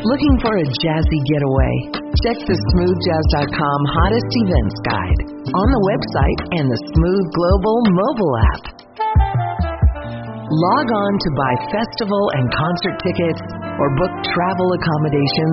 Looking for a jazzy getaway? Check the smoothjazz.com hottest events guide on the website and the Smooth Global mobile app. Log on to buy festival and concert tickets or book travel accommodations